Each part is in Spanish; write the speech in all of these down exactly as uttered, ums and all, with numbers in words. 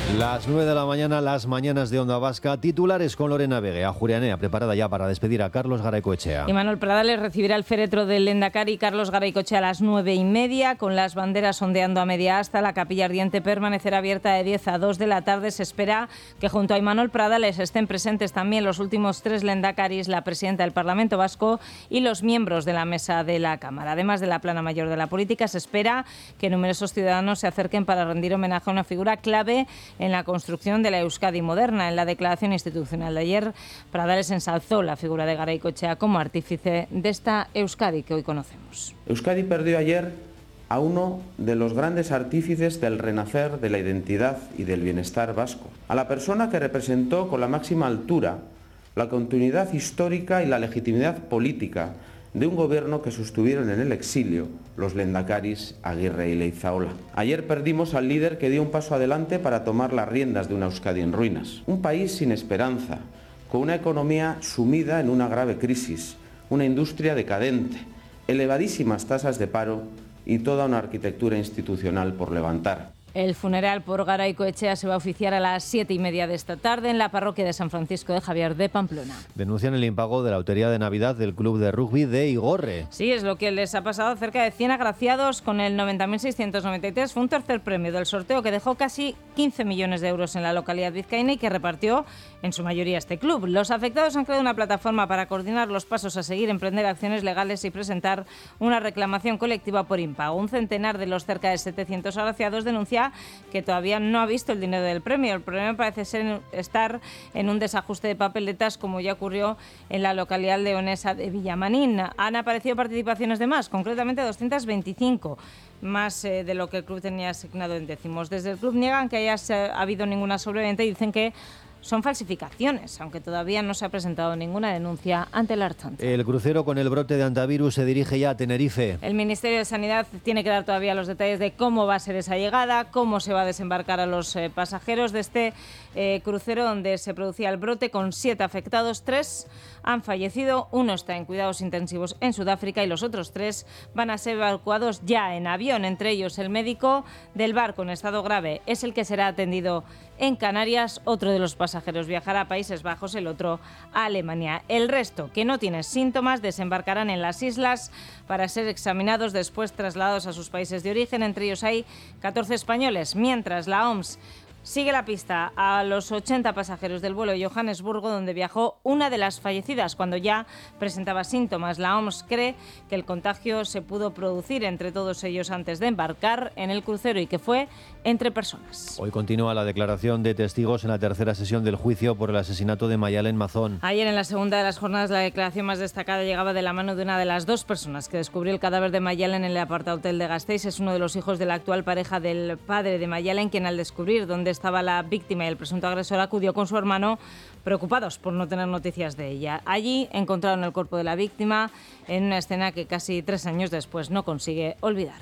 Las nueve de la mañana, las mañanas de Onda Vasca, titulares con Lorena Vege, Ajurianea, preparada ya para despedir a Carlos Garaycoechea. Y Manuel Pradales recibirá el féretro del Lehendakari Carlos Garaycoechea a las nueve y media, con las banderas ondeando a media asta. La capilla ardiente permanecerá abierta de diez a dos de la tarde. Se espera que junto a Manuel Pradales estén presentes también los últimos tres Lehendakaris, la presidenta del Parlamento Vasco y los miembros de la mesa de la Cámara. Además de la plana mayor de la política, se espera que numerosos ciudadanos se acerquen para rendir homenaje a una figura clave en la construcción de la Euskadi moderna. En la declaración institucional de ayer, Pradales ensalzó la figura de Garaycoechea como artífice de esta Euskadi que hoy conocemos. Euskadi perdió ayer a uno de los grandes artífices del renacer de la identidad y del bienestar vasco, a la persona que representó con la máxima altura la continuidad histórica y la legitimidad política de un gobierno que sostuvieron en el exilio los Lehendakaris Aguirre y Leizaola. Ayer perdimos al líder que dio un paso adelante para tomar las riendas de una Euskadi en ruinas. Un país sin esperanza, con una economía sumida en una grave crisis, una industria decadente, elevadísimas tasas de paro y toda una arquitectura institucional por levantar. El funeral por Garaycoechea se va a oficiar a las siete y media de esta tarde en la parroquia de San Francisco de Javier de Pamplona. Denuncian el impago de la lotería de Navidad del club de rugby de Igorre. Sí, es lo que les ha pasado a cerca de cien agraciados con el noventa mil seiscientos noventa y tres. Fue un tercer premio del sorteo que dejó casi quince millones de euros en la localidad vizcaína y que repartió en su mayoría este club. Los afectados han creado una plataforma para coordinar los pasos a seguir, emprender acciones legales y presentar una reclamación colectiva por impago. Un centenar de los cerca de setecientos agraciados denuncia que todavía no ha visto el dinero del premio. El problema parece ser estar en un desajuste de papeletas, como ya ocurrió en la localidad leonesa de Villamanín. Han aparecido participaciones de más, concretamente doscientas veinticinco, más eh, de lo que el club tenía asignado en décimos. Desde el club niegan que haya eh, habido ninguna sobreventa y dicen que son falsificaciones, aunque todavía no se ha presentado ninguna denuncia ante la Ertzaintza. El crucero con el brote de antivirus se dirige ya a Tenerife. El Ministerio de Sanidad tiene que dar todavía los detalles de cómo va a ser esa llegada, cómo se va a desembarcar a los eh, pasajeros de este eh, crucero donde se producía el brote, con siete afectados. Tres han fallecido, uno está en cuidados intensivos en Sudáfrica y los otros tres van a ser evacuados ya en avión. Entre ellos, el médico del barco en estado grave es el que será atendido en Canarias. Otro de los pasajeros viajará a Países Bajos, el otro a Alemania. El resto, que no tienen síntomas, desembarcarán en las islas para ser examinados, después trasladados a sus países de origen. Entre ellos hay catorce españoles, mientras la O M S sigue la pista a los ochenta pasajeros del vuelo de Johannesburgo, donde viajó una de las fallecidas cuando ya presentaba síntomas. La O M S cree que el contagio se pudo producir entre todos ellos antes de embarcar en el crucero y que fue entre personas. Hoy continúa la declaración de testigos en la tercera sesión del juicio por el asesinato de Mayalen Mazón. Ayer, en la segunda de las jornadas, la declaración más destacada llegaba de la mano de una de las dos personas que descubrió el cadáver de Mayalen en el apartahotel de Gasteiz. Es uno de los hijos de la actual pareja del padre de Mayalen, quien al descubrir dónde estaba la víctima y el presunto agresor acudió con su hermano, preocupados por no tener noticias de ella. Allí encontraron el cuerpo de la víctima en una escena que casi tres años después no consigue olvidar.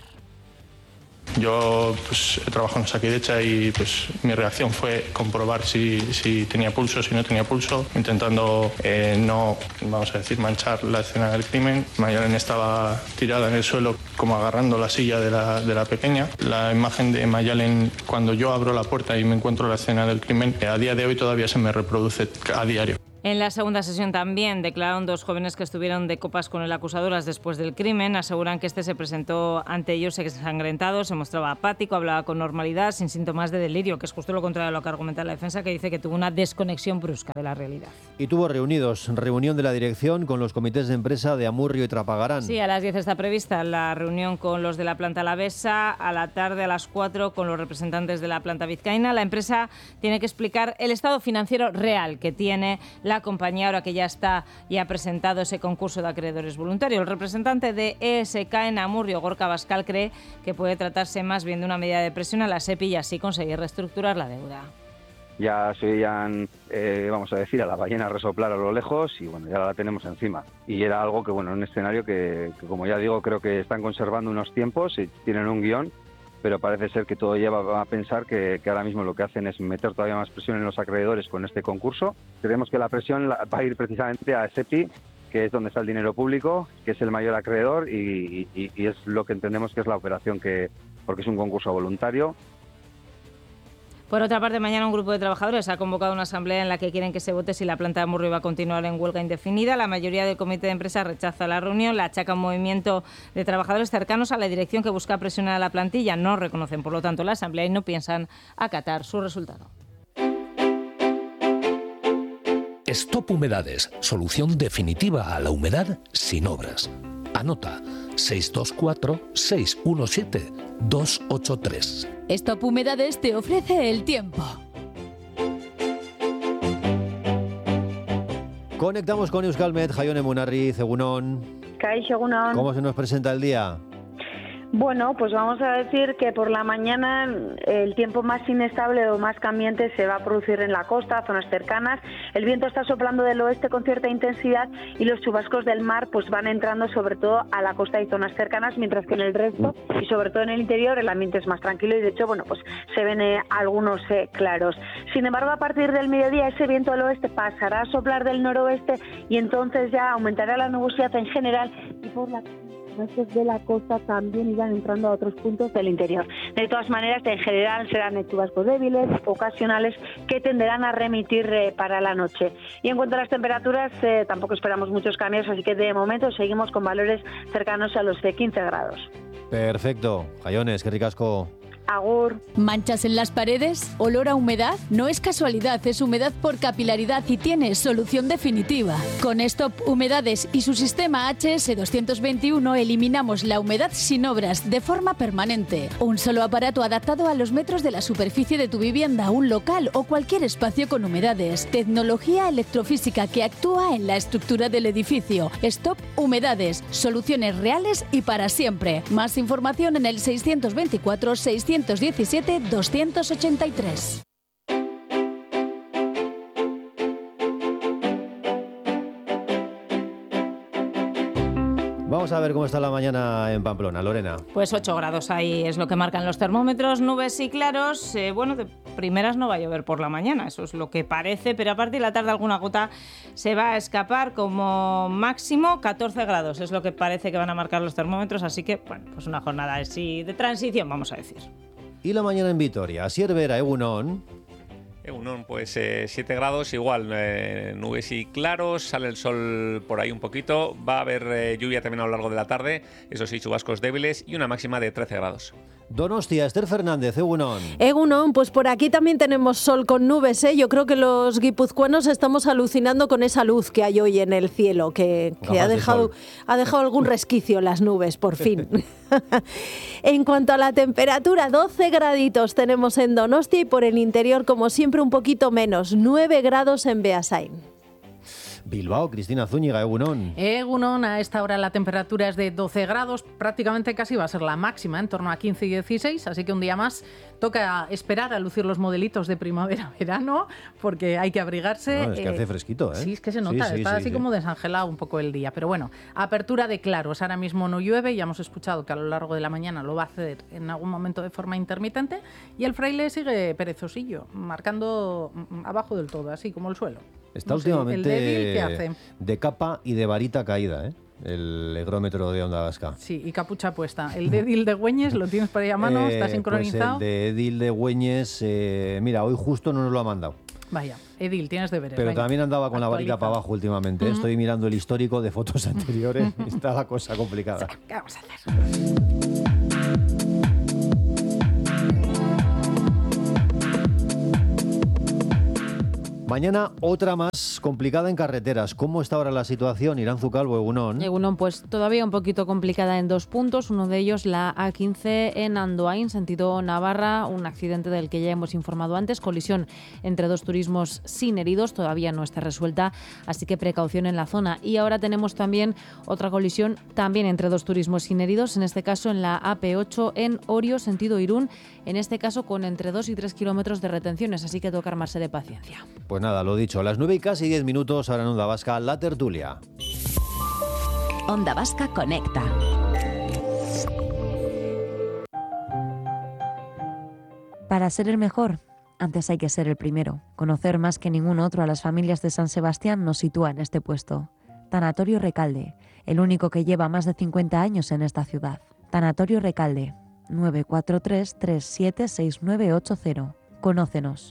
Yo pues, he trabajado en Osakidetza y pues, mi reacción fue comprobar si, si tenía pulso, si no tenía pulso, intentando eh, no, vamos a decir, manchar la escena del crimen. Mayalen estaba tirada en el suelo, como agarrando la silla de la, de la pequeña. La imagen de Mayalen, cuando yo abro la puerta y me encuentro la escena del crimen, a día de hoy todavía se me reproduce a diario. En la segunda sesión también declararon dos jóvenes que estuvieron de copas con el acusado horas después del crimen. Aseguran que este se presentó ante ellos ensangrentado, se mostraba apático, hablaba con normalidad, sin síntomas de delirio, que es justo lo contrario a lo que argumenta la defensa, que dice que tuvo una desconexión brusca de la realidad. Y tuvo reunidos, reunión de la dirección con los comités de empresa de Amurrio y Trapagarán. Sí, a las diez está prevista la reunión con los de la planta alavesa, a la tarde a las cuatro con los representantes de la planta vizcaína. La empresa tiene que explicar el estado financiero real que tiene la compañía ahora que ya está y ha presentado ese concurso de acreedores voluntarios. El representante de E S K en Amurrio, Gorka Bascal, cree que puede tratarse más bien de una medida de presión a la SEPI y así conseguir reestructurar la deuda. Ya se oían, eh, vamos a decir, a la ballena resoplar a lo lejos y bueno, ya la tenemos encima. Y era algo que, bueno, un escenario que, que como ya digo, creo que están conservando unos tiempos y tienen un guión, pero parece ser que todo lleva a pensar que, que ahora mismo lo que hacen es meter todavía más presión en los acreedores con este concurso. Creemos que la presión va a ir precisamente a SEPI, que es donde está el dinero público, que es el mayor acreedor y, y, y es lo que entendemos que es la operación, que porque es un concurso voluntario. Por otra parte, mañana un grupo de trabajadores ha convocado una asamblea en la que quieren que se vote si la planta de Amurrio va a continuar en huelga indefinida. La mayoría del comité de empresa rechaza la reunión, la achaca un movimiento de trabajadores cercanos a la dirección que busca presionar a la plantilla. No reconocen, por lo tanto, la asamblea y no piensan acatar su resultado. Stop Humedades, solución definitiva a la humedad sin obras. Anota seis dos cuatro, seis uno siete, dos ocho tres. Stop Humedades te ofrece el tiempo. Conectamos con Euskalmet, Jaione Munarriz, Egunon. Kaixo, Egunon. ¿Cómo se nos presenta el día? Bueno, pues vamos a decir que por la mañana el tiempo más inestable o más cambiante se va a producir en la costa, zonas cercanas. El viento está soplando del oeste con cierta intensidad y los chubascos del mar pues van entrando sobre todo a la costa y zonas cercanas, mientras que en el resto y sobre todo en el interior el ambiente es más tranquilo y de hecho bueno pues se ven eh, algunos eh, claros. Sin embargo, a partir del mediodía ese viento del oeste pasará a soplar del noroeste y entonces ya aumentará la nubosidad en general y por la de la costa también irán entrando a otros puntos del interior. De todas maneras, en general serán chubascos débiles, ocasionales, que tenderán a remitir eh, para la noche. Y en cuanto a las temperaturas, eh, tampoco esperamos muchos cambios, así que de momento seguimos con valores cercanos a los de quince grados. Perfecto. Jaiones, qué ricasco. Agur. ¿Manchas en las paredes? ¿Olor a humedad? No es casualidad, es humedad por capilaridad y tiene solución definitiva. Con Stop Humedades y su sistema H S doscientos veintiuno eliminamos la humedad sin obras de forma permanente. Un solo aparato adaptado a los metros de la superficie de tu vivienda, un local o cualquier espacio con humedades. Tecnología electrofísica que actúa en la estructura del edificio. Stop Humedades. Soluciones reales y para siempre. Más información en el seiscientos veinticuatro seiscientos diecisiete doscientos ochenta y tres. Vamos a ver cómo está la mañana en Pamplona, Lorena. Pues ocho grados ahí es lo que marcan los termómetros, nubes y claros. Eh, bueno, de primeras no va a llover por la mañana, eso es lo que parece, pero a partir de la tarde alguna gota se va a escapar. Como máximo catorce grados es lo que parece que van a marcar los termómetros, así que bueno, pues una jornada así de transición, vamos a decir. Y la mañana en Vitoria, Asier Vera, Egunon. Egunon, pues eh, siete grados, igual, eh, nubes y claros, sale el sol por ahí un poquito, va a haber eh, lluvia también a lo largo de la tarde, eso sí, chubascos débiles y una máxima de trece grados. Donostia, Esther Fernández, Egunon. Egunon, pues por aquí también tenemos sol con nubes, ¿eh? Yo creo que los guipuzcoanos estamos alucinando con esa luz que hay hoy en el cielo, que, que ha dejado, ha dejado algún resquicio las nubes, por fin. En cuanto a la temperatura, doce graditos tenemos en Donostia y por el interior, como siempre, un poquito menos, nueve grados en Beasain. Bilbao, Cristina Zúñiga, Egunon. Egunon, a esta hora la temperatura es de doce grados, prácticamente casi va a ser la máxima, en torno a quince y dieciséis, así que un día más toca esperar a lucir los modelitos de primavera-verano, porque hay que abrigarse. No, es que eh, hace fresquito, ¿eh? Sí, es que se nota, sí, sí, está sí, así sí. como desangelado un poco el día, pero bueno, apertura de claros, ahora mismo no llueve, ya hemos escuchado que a lo largo de la mañana lo va a hacer en algún momento de forma intermitente, y el fraile sigue perezosillo, marcando abajo del todo, así como el suelo. Está no últimamente sé, el débil, ¿qué hace? De capa y de varita caída, ¿eh? El higrómetro de Onda Vasca. Sí, y capucha puesta. El de Edil de Güeñes, ¿lo tienes por ahí a mano? Eh, ¿Está sincronizado? Pues el de Edil de Güeñes, eh, mira, hoy justo no nos lo ha mandado. Vaya, Edil, tienes deberes. Pero venga, también andaba con actualiza. la varita para abajo últimamente. Uh-huh. Estoy mirando el histórico de fotos anteriores y está la cosa complicada. ¿Qué vamos a hacer? Mañana otra más complicada en carreteras. ¿Cómo está ahora la situación? Iranzu Calvo, Egunon. Egunon, pues todavía un poquito complicada en dos puntos. Uno de ellos, la A quince en Andoain, sentido Navarra. Un accidente del que ya hemos informado antes. Colisión entre dos turismos sin heridos. Todavía no está resuelta, así que precaución en la zona. Y ahora tenemos también otra colisión, también entre dos turismos sin heridos. En este caso en la A P ocho en Orio, sentido Irún. En este caso con entre dos y tres kilómetros de retenciones, así que toca armarse de paciencia. Pues nada, lo dicho, a las nueve y casi diez minutos, ahora en Onda Vasca, la tertulia. Onda Vasca conecta. Para ser el mejor, antes hay que ser el primero. Conocer más que ningún otro a las familias de San Sebastián nos sitúa en este puesto. Tanatorio Recalde, el único que lleva más de cincuenta años en esta ciudad. Tanatorio Recalde, nueve cuatro tres, tres siete seis nueve ocho cero. Conócenos.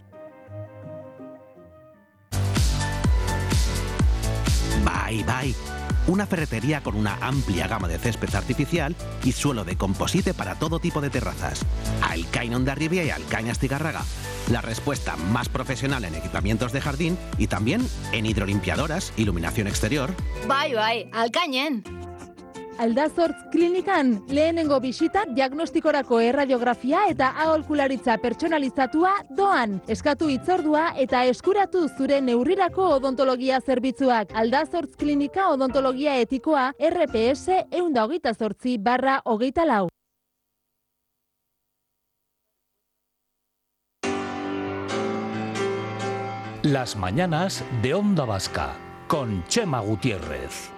Bye, bye. Una ferretería con una amplia gama de césped artificial y suelo de composite para todo tipo de terrazas. Alcain Hondarribia y Alcain Astigarraga. La respuesta más profesional en equipamientos de jardín y también en hidrolimpiadoras, iluminación exterior. Bai, bai, Alcainen. Aldazortz klinikan lehenengo bisita diagnostikorako erradiografia eta aholkularitza pertsonalizatua doan. Eskatu hitzordua eta eskuratu zure neurrirako odontologia zerbitzuak. Aldazortz klinika odontologia etikoa R P S ehun eta hogeita zortzi barra hogeita lau. Las mañanas de Onda Vasca con Chema Gutiérrez.